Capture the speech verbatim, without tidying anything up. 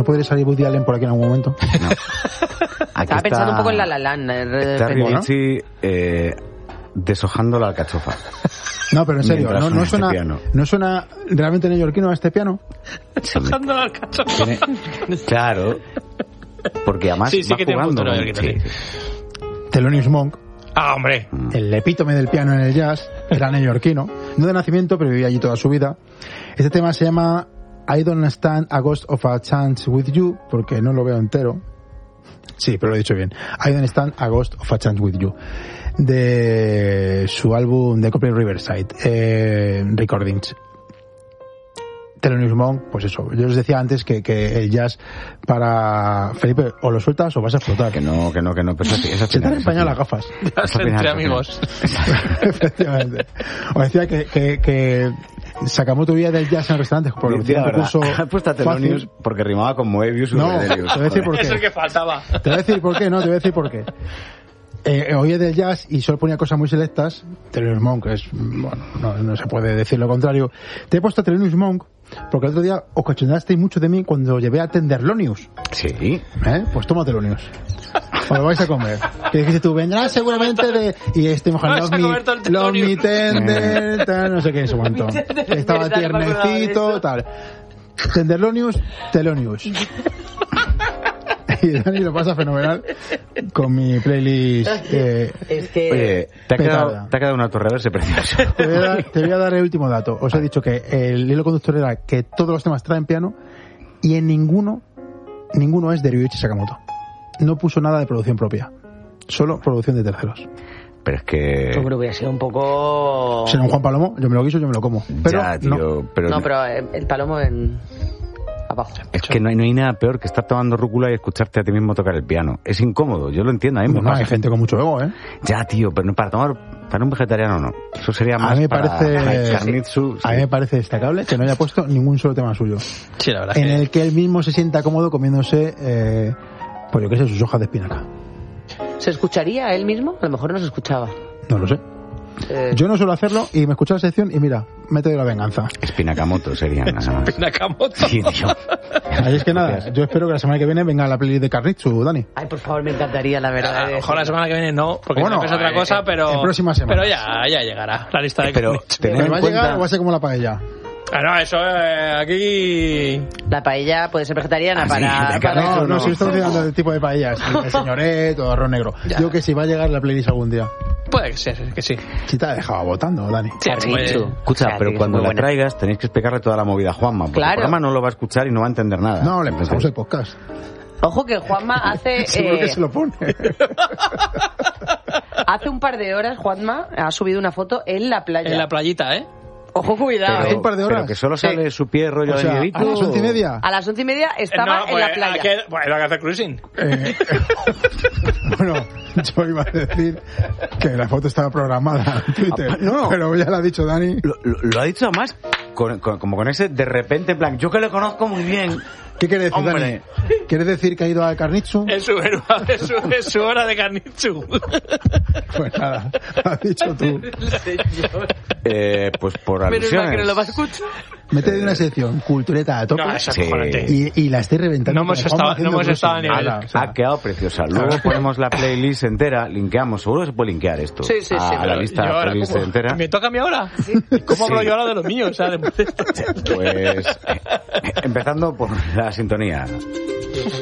¿No podría salir Woody Allen por aquí en algún momento? No. Estaba pensando un poco en La La Land. Está Richie eh, deshojando la alcachofa. No, pero en serio, no, no, este suena, piano. ¿no suena realmente neoyorquino a este piano? Deshojando la alcachofa. Tiene, claro, porque además sí, sí va que tiene jugando. punto Con, neoyorquino, sí. sí. Thelonious Monk. Ah, hombre. El epítome del piano en el jazz, era neoyorquino, no de nacimiento, pero vivía allí toda su vida. Este tema se llama I Don't Stand a Ghost of a Chance With You, porque no lo veo entero. Sí, pero lo he dicho bien. I Don't Stand a Ghost of a Chance With You, de su álbum de Copley Riverside eh, Recordings. Thelonious Monk, pues eso, yo os decía antes que, que el jazz para Felipe, o lo sueltas o vas a explotar. Que no, que no, que no, pero esa, esa se te han empañado las gafas. Entre amigos. Efectivamente. Os decía que, que, que Sakamoto vivía del jazz en restaurantes, porque Mentira, un curso has puesto a Thelonious porque rimaba con Moebius y no, te Redelius. voy a decir por qué. Es el que faltaba. Te voy a decir por qué, no, te voy a decir por qué. Eh, oía del jazz y solo ponía cosas muy selectas. Thelonious Monk es, bueno, no, no se puede decir lo contrario. Te he puesto a Thelonious Monk porque el otro día os cachondeasteis mucho de mí cuando llevé a Tenderlonius. Sí. ¿Eh? Pues toma Thelonious. O lo vais a comer. Que dijiste tú, vendrás seguramente de... Y este mojando los mi, los mi tender, tal, no sé qué, en su momento. Estaba tiernecito, tal. Tenderlonius, Thelonious. Y Dani lo pasa fenomenal con mi playlist. Eh, es que... Oye, te ha, quedado, te ha quedado un autorreverse precioso. Te voy, a dar, te voy a dar el último dato. Os he dicho que el hilo conductor era que todos los temas traen piano y en ninguno, ninguno es de Ryuichi Sakamoto. No puso nada de producción propia, solo producción de terceros. Pero es que... Yo creo que hubiera sido un poco... Si era un Juan Palomo, yo me lo guiso, yo me lo como. Pero ya, tío, no. pero... No, pero el Palomo en... abajo. Es que no hay, no hay nada peor que estar tomando rúcula y escucharte a ti mismo tocar el piano. Es incómodo, yo lo entiendo. A mí me Bueno, pasa. hay gente con mucho ego, ¿eh? Ya, tío, pero no para tomar... Para un vegetariano no. Eso sería más a mí me para parece, Karnitsu, a mí me parece destacable que no haya puesto ningún solo tema suyo. Sí, la verdad. En que... el que él mismo se sienta cómodo comiéndose, eh, pues yo qué sé, sus hojas de espinaca. ¿Se escucharía él mismo? A lo mejor no se escuchaba. No lo sé. Eh... Yo no suelo hacerlo y me escucho la sección y mira, me te doy la venganza. Espinacamoto sería nada más. Espinacamoto. Sí, tío. Ahí es que nada, yo espero que la semana que viene venga la playlist de Karnitsu, Dani. Ay, por favor, me encantaría, la verdad. A lo mejor la semana que viene no, porque bueno, es otra eh, cosa, pero... en próximas semanas. Pero ya, ya llegará la lista de... Pero ¿Pero tened va a en llegar cuenta... o va a ser como la paella? Ah, no, eso eh, aquí... La paella puede ser vegetariana Ah, para... sí, para... No, no, no. si estamos hablando del tipo de paellas, el señoret o arroz negro. Ya. Digo que si va a llegar la playlist algún día. Puede que sea, que sí. Si te ha dejado votando, Dani. Sí, Karnitsu. pues, Escucha, O sea, pero que es cuando muy la buena. traigas tenéis que explicarle toda la movida a Juanma. Porque Claro. el programa no lo va a escuchar y no va a entender nada. No, le empezamos Entonces, el podcast. Ojo que Juanma hace... Seguro eh, que se lo pone. hace un par de horas Juanma ha subido una foto en la playa. en la playita, ¿eh? Ojo, cuidado. Hace Pero, un par de horas. pero que solo sale su pie rollo O sea, de librito. a las once y media. A las once y media estaba No, en pues, la playa. ¿a qué? Bueno, hay que hacer cruising. Eh, bueno, yo iba a decir que la foto estaba programada en Twitter. Ah, no. Pero ya lo ha dicho Dani. Lo, lo- lo ha dicho además con, con- como con ese de repente, en plan, yo que lo conozco muy bien. ¿Qué quiere decir, Hombre. Dani? ¿Quiere decir que ha ido a Karnitsu? Es su, es su, es su hora de Karnitsu. Pues nada, lo has dicho tú. Eh, pues por Menos mal que no alusiones. lo va a escuchar. Mete de una sección cultureta a tope No, eso es Sí. acojonante. y, y la estoy reventando. No hemos con Juanma estado- haciendo no hemos estado a cruising. nivel. Nada, o sea, Ha quedado preciosa. Luego ponemos la playlist entera, linkeamos. Seguro que se puede linkear esto. Sí, sí, sí, A la pero lista Yo de ahora, playlist ¿cómo? entera. ¿Me toca a mí ahora? ¿Cómo hablo Sí. yo ahora de los míos? O sea, después de esto. Pues eh, empezando por la sintonía.